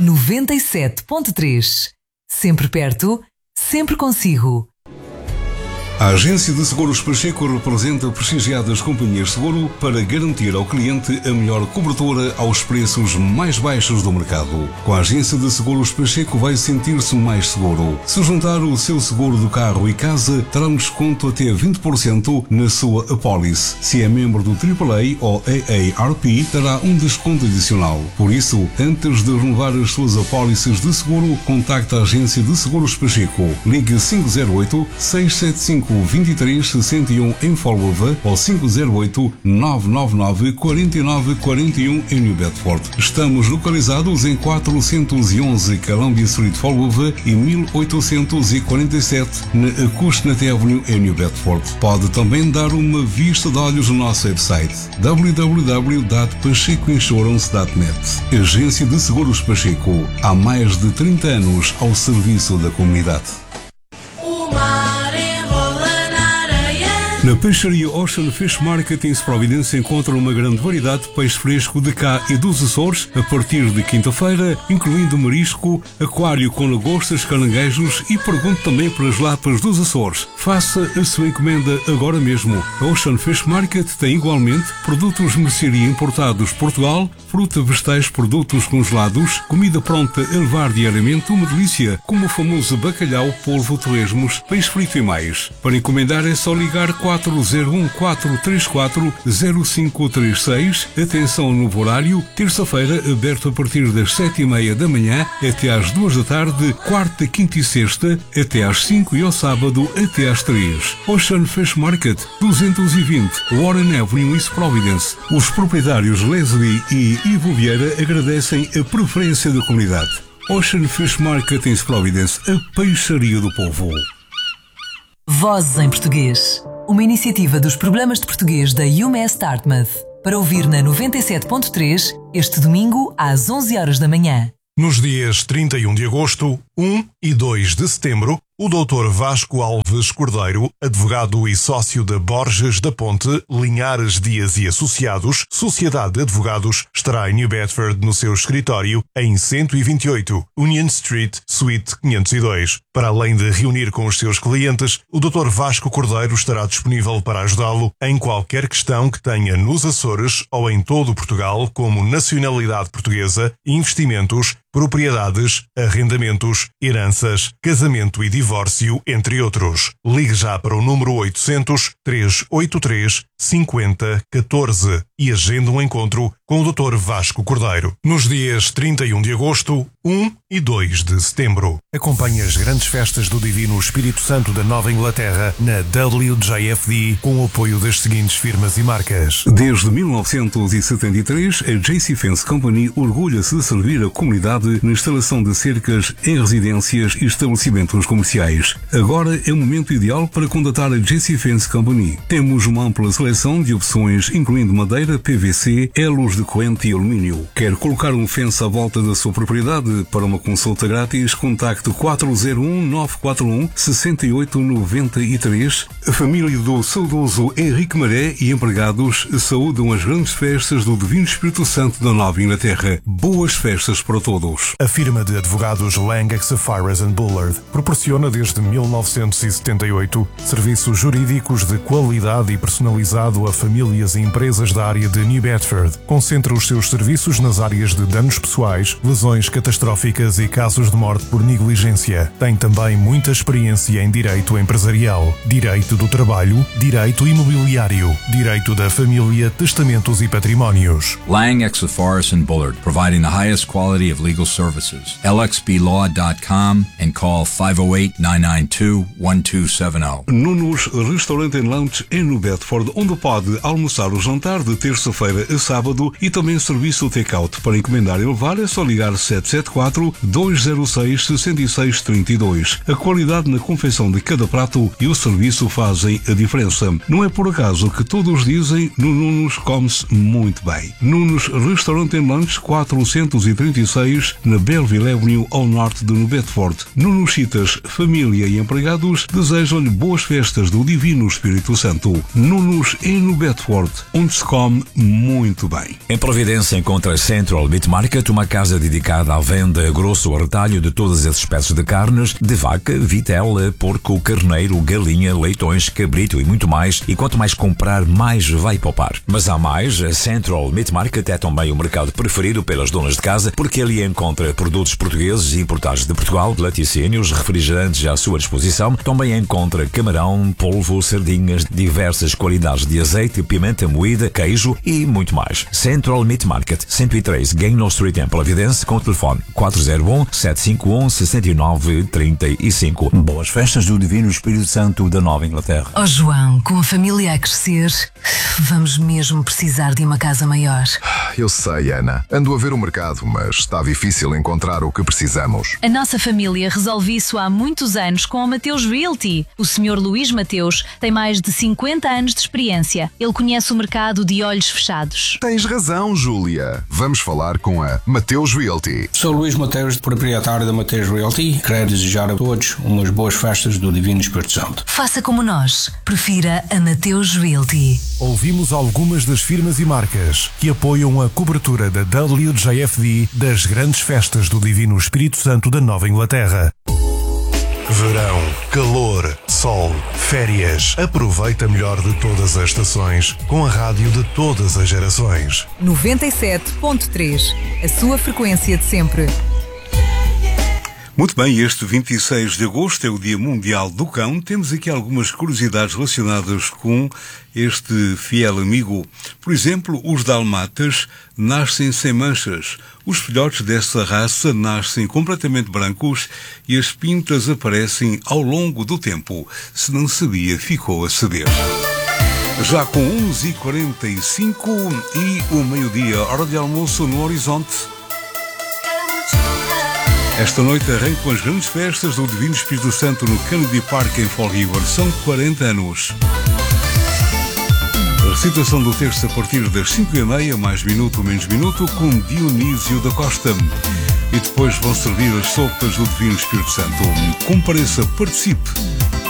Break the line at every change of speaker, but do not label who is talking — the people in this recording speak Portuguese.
97.3. Sempre perto, sempre consigo.
A Agência de Seguros Pacheco representa prestigiadas companhias de seguro para garantir ao cliente a melhor cobertura aos preços mais baixos do mercado. Com a Agência de Seguros Pacheco vai sentir-se mais seguro. Se juntar o seu seguro do carro e casa, terá um desconto até 20% na sua apólice. Se é membro do AAA ou AARP, terá um desconto adicional. Por isso, antes de renovar as suas apólices de seguro, contacte a Agência de Seguros Pacheco. Ligue 508-675-2361 em Folgova ou 508-999-4941 em New Bedford. Estamos localizados em 411 Columbia Street, Folgova e 1847 na Acushnet Avenue em New Bedford. Pode também dar uma vista de olhos no nosso website www.pachecoinsurance.net. Agência de Seguros Pacheco. Há mais de 30 anos ao serviço da comunidade. Na peixaria Ocean Fish Market em Providence encontra uma grande variedade de peixe fresco de cá e dos Açores a partir de quinta-feira, incluindo marisco, aquário com lagostas, caranguejos e pergunte também pelas lapas dos Açores. Faça a sua encomenda agora mesmo. A Ocean Fish Market tem igualmente produtos de mercearia importados de Portugal, fruta, vegetais, produtos congelados, comida pronta a levar diariamente, uma delícia, como o famoso bacalhau, polvo, torresmos, peixe frito e mais. Para encomendar é só ligar 401-434-0536. Atenção no horário, terça-feira aberto a partir das 7:30 da manhã até às 2 da tarde, quarta, quinta e sexta até às 5 e ao sábado até às 3. Ocean Fish Market, 220 Warren Avenue, East Providence. Os proprietários Leslie e Ivo Vieira agradecem a preferência da comunidade. Ocean Fish Market em Providence, a peixaria do povo.
Vozes em Português. Uma iniciativa dos programas de português da UMass Dartmouth. Para ouvir na 97.3, este domingo às 11 horas da manhã.
Nos dias 31 de agosto, 1 e 2 de setembro, o Dr. Vasco Alves Cordeiro, advogado e sócio da Borges da Ponte, Linhares Dias e Associados, Sociedade de Advogados, estará em New Bedford no seu escritório em 128 Union Street, Suite 502. Para além de reunir com os seus clientes, o Dr. Vasco Cordeiro estará disponível para ajudá-lo em qualquer questão que tenha nos Açores ou em todo Portugal, como nacionalidade portuguesa, investimentos, propriedades, arrendamentos, heranças, casamento e divórcio, entre outros. Ligue já para o número 800-383-5014 e agende um encontro com o Dr. Vasco Cordeiro. Nos dias 31 de agosto, 1 e 2 de setembro. Acompanhe as grandes festas do Divino Espírito Santo da Nova Inglaterra na WJFD com o apoio das seguintes firmas e marcas.
Desde 1973, a JC Fence Company orgulha-se de servir a comunidade na instalação de cercas em residências e estabelecimentos comerciais. Agora é o momento ideal para contatar a JC Fence Company. Temos uma ampla seleção de opções, incluindo madeira, PVC, elos de corrente e alumínio. Quer colocar um fence à volta da sua propriedade? Para uma consulta grátis, contacte 401-941-6893. A família do saudoso Henrique Maré e empregados saúdam as grandes festas do Divino Espírito Santo da Nova Inglaterra. Boas festas para todos.
A firma de advogados Lang, Sapphires & Bullard proporciona desde 1978 serviços jurídicos de qualidade e personalizado a famílias e empresas da área de New Bedford. Concentra os seus serviços nas áreas de danos pessoais, lesões catastróficas e casos de morte por negligência. Tem também muita experiência em direito empresarial, direito do trabalho, direito imobiliário, direito da família, testamentos e patrimónios.
Lang, Sapphires & Bullard, providing the highest quality of legal services. lxblaw.com and call 508-992-1270.
Nunos Restaurante and Lounge em New Bedford, onde pode almoçar ou jantar de terça-feira a sábado e também serviço take-out. Para encomendar e levar é só ligar 98206-6632. A qualidade na confecção de cada prato e o serviço fazem a diferença. Não é por acaso que todos dizem no Nunos come-se muito bem. Nunos Restaurante and Lunch 436 na Belleville Avenue ao norte de New Bedford. Nunos Citas, família e empregados desejam-lhe boas festas do Divino Espírito Santo. Nunos em New Bedford, onde se come muito bem.
Em Providência encontra Central Meat Market, uma casa dedicada à venda grosso a retalho de todas as espécies de carnes, de vaca, vitela, porco, carneiro, galinha, leitões, cabrito e muito mais. E quanto mais comprar, mais vai poupar. Mas há mais, a Central Meat Market é também o mercado preferido pelas donas de casa, porque ali encontra produtos portugueses e importados de Portugal, laticínios, refrigerantes à sua disposição. Também encontra camarão, polvo, sardinhas, diversas qualidades de azeite, pimenta moída, queijo e muito mais. Central Meat Market, 103 Gaynor Street em Providência, com o telefone 401-751-6935.
Boas festas do Divino Espírito Santo da Nova Inglaterra.
Oh João, com a família a crescer, vamos mesmo precisar de uma casa maior.
Eu sei, Ana. Ando a ver o mercado, mas está difícil encontrar o que precisamos.
A nossa família resolve isso há muitos anos com a Mateus Realty. O Sr. Luís Mateus tem mais de 50 anos de experiência. Ele conhece o mercado de olhos fechados.
Tens razão, Júlia. Vamos falar com a Mateus Realty.
Sou Luís Mateus, proprietário da Mateus Realty. Quero desejar a todos umas boas festas do Divino Espírito Santo.
Faça como nós. Prefira a Mateus Realty.
Ouvimos algumas das firmas e marcas que apoiam a cobertura da WJFD das grandes festas do Divino Espírito Santo da Nova Inglaterra. Verão, calor, sol, férias. Aproveita melhor de todas as estações com a rádio de todas as gerações.
97.3, a sua frequência de sempre.
Muito bem, este 26 de agosto é o Dia Mundial do Cão. Temos aqui algumas curiosidades relacionadas com este fiel amigo. Por exemplo, os dalmatas nascem sem manchas. Os filhotes dessa raça nascem completamente brancos e as pintas aparecem ao longo do tempo. Se não sabia, ficou a saber. Já com 11h45 e o meio-dia, hora de almoço no horizonte. Esta noite arranca com as grandes festas do Divino Espírito Santo no Kennedy Park em Fall River. São 40 anos. A recitação do texto a partir das 5h30, mais minuto, menos minuto, com Dionísio da Costa. E depois vão servir as sopas do Divino Espírito Santo. Compareça, participe.